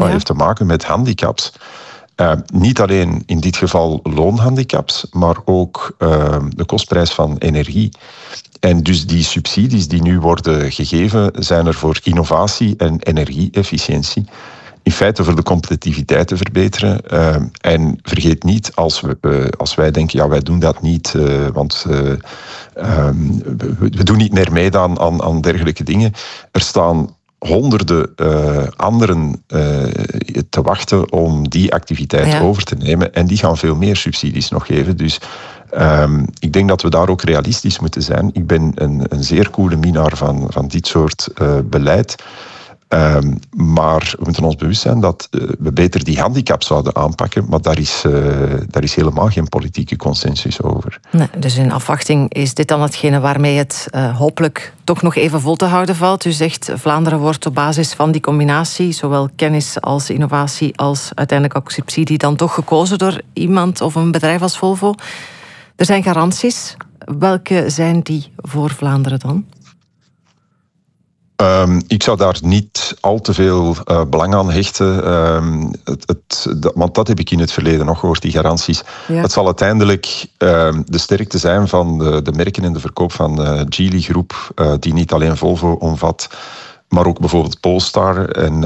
Europa heeft te maken met handicaps. Niet alleen in dit geval loonhandicaps, maar ook de kostprijs van energie. En dus die subsidies die nu worden gegeven, zijn er voor innovatie en energie-efficiëntie. In feite voor de competitiviteit te verbeteren. En vergeet niet, als wij denken, ja, wij doen dat niet, want we doen niet meer mee aan dergelijke dingen. Er staan honderden anderen te wachten om die activiteit over te nemen. En die gaan veel meer subsidies nog geven. Dus ik denk dat we daar ook realistisch moeten zijn. Ik ben een zeer coole minnaar van dit soort beleid. Maar we moeten ons bewust zijn dat we beter die handicaps zouden aanpakken, maar daar is helemaal geen politieke consensus over. Nee, dus in afwachting is dit dan hetgene waarmee het hopelijk toch nog even vol te houden valt. U zegt Vlaanderen wordt op basis van die combinatie, zowel kennis als innovatie als uiteindelijk ook subsidie, dan toch gekozen door iemand of een bedrijf als Volvo. Er zijn garanties. Welke zijn die voor Vlaanderen dan? Ik zou daar niet al te veel belang aan hechten. Want dat heb ik in het verleden nog gehoord, die garanties. Ja. Het zal uiteindelijk de sterkte zijn van de merken en de verkoop van Geely Groep, die niet alleen Volvo omvat, maar ook bijvoorbeeld Polestar. En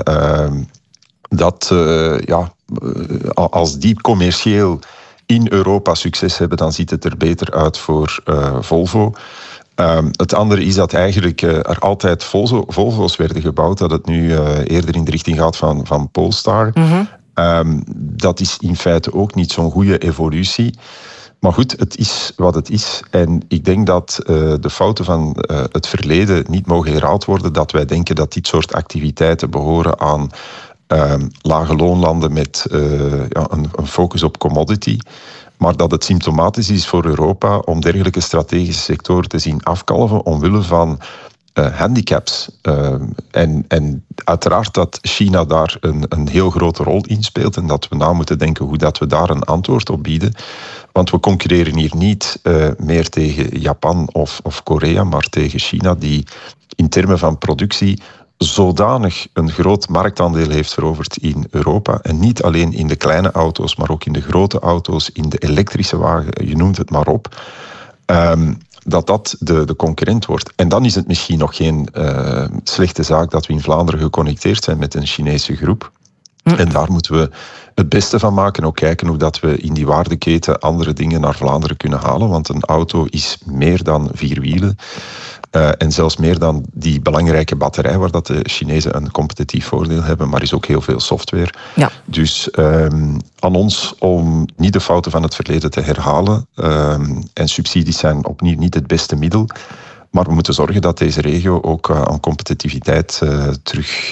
als die commercieel in Europa succes hebben, dan ziet het er beter uit voor Volvo. Het andere is dat eigenlijk er altijd Volvo's werden gebouwd, dat het nu eerder in de richting gaat van Polestar. Mm-hmm. Dat is in feite ook niet zo'n goede evolutie. Maar goed, het is wat het is. En ik denk dat de fouten van het verleden niet mogen herhaald worden, dat wij denken dat dit soort activiteiten behoren aan lage loonlanden met een focus op commodity. Maar dat het symptomatisch is voor Europa om dergelijke strategische sectoren te zien afkalven omwille van handicaps. En uiteraard dat China daar een heel grote rol in speelt en dat we nou moeten denken hoe dat we daar een antwoord op bieden. Want we concurreren hier niet meer tegen Japan of Korea, maar tegen China, die in termen van productie zodanig een groot marktaandeel heeft veroverd in Europa. En niet alleen in de kleine auto's, maar ook in de grote auto's, in de elektrische wagen, je noemt het maar op. Dat de concurrent wordt. En dan is het misschien nog geen slechte zaak dat we in Vlaanderen geconnecteerd zijn met een Chinese groep. En daar moeten we het beste van maken. Ook kijken hoe dat we in die waardeketen andere dingen naar Vlaanderen kunnen halen. Want een auto is meer dan 4 wielen. En zelfs meer dan die belangrijke batterij, waar dat de Chinezen een competitief voordeel hebben, maar is ook heel veel software. Ja. Dus aan ons om niet de fouten van het verleden te herhalen. En subsidies zijn opnieuw niet het beste middel. Maar we moeten zorgen dat deze regio ook aan competitiviteit terug,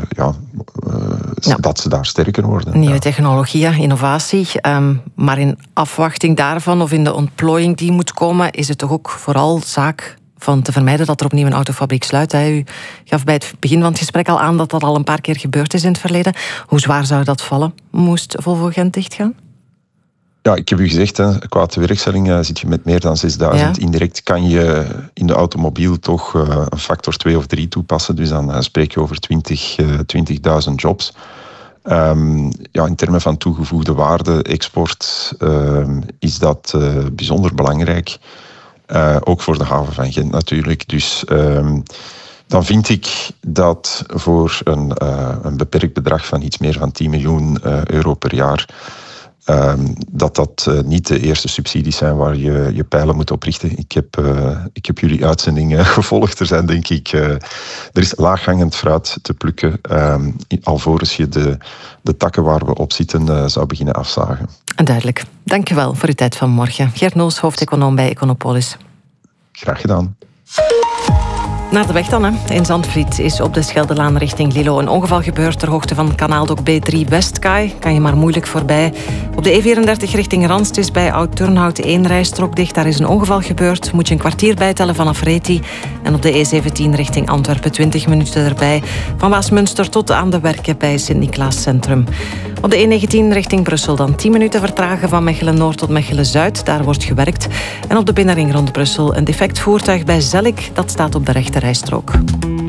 dat ze daar sterker worden. Nieuwe technologieën, innovatie. Maar in afwachting daarvan of in de ontplooiing die moet komen, is het toch ook vooral zaak van te vermijden dat er opnieuw een autofabriek sluit. U gaf bij het begin van het gesprek al aan dat dat al een paar keer gebeurd is in het verleden. Hoe zwaar zou dat vallen? Moest Volvo Gent dichtgaan? Ja, ik heb u gezegd, qua tewerkstelling zit je met meer dan 6000. Ja. Indirect kan je in de automobiel toch een factor 2 of 3 toepassen. Dus dan spreek je over 20.000 jobs. In termen van toegevoegde waarde, export, is dat bijzonder belangrijk. Ook voor de haven van Gent natuurlijk. Dus dan vind ik dat voor een beperkt bedrag van iets meer van 10 miljoen euro per jaar, dat niet de eerste subsidies zijn waar je pijlen moet op richten. Ik heb jullie uitzending gevolgd. Er zijn, denk ik, er is laaghangend fruit te plukken, alvorens je de takken waar we op zitten zou beginnen afzagen. Duidelijk. Dank je wel voor uw tijd vanmorgen. Gert Noos, hoofdeconoom bij Econopolis. Graag gedaan. Naar de weg dan. In Zandvliet is op de Scheldelaan richting Lilo een ongeval gebeurd ter hoogte van Kanaaldok B3 Westkaai. Kan je maar moeilijk voorbij. Op de E34 richting Ranst is bij Oud-Turnhout 1 rijstrook dicht. Daar is een ongeval gebeurd. Moet je een kwartier bijtellen vanaf Reti. En op de E17 richting Antwerpen 20 minuten erbij. Van Waasmunster tot aan de Werken bij Sint-Niklaas Centrum. Op de E19 richting Brussel dan 10 minuten vertragen van Mechelen-Noord tot Mechelen-Zuid. Daar wordt gewerkt. En op de binnenring rond Brussel een defect voertuig bij Zellik. Dat staat op de rechte rijstrook.